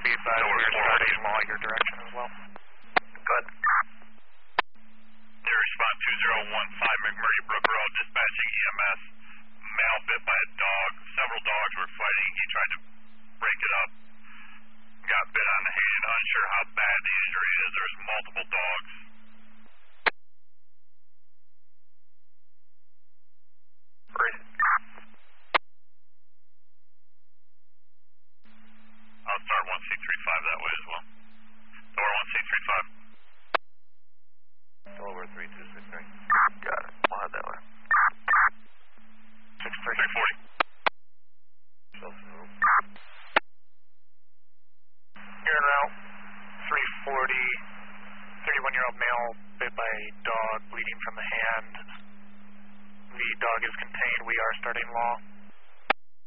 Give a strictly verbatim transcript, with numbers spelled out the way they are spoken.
be advised we're starting law your direction as well. Good. Air response two zero one five McMurray Brook Road, dispatching E M S. Male bit by a dog. Several dogs were fighting. He tried to break it up. Got bit on the hand. Unsure how bad the injury is. There's multiple dogs. Great. I'll start one C three five that way as well. Door one C three five. Delaware three two six three. Got it. We'll head that way. six three forty. You're en route. three forty. thirty-one-year-old male bit by a dog, bleeding from the hand. The dog is contained. We are starting law.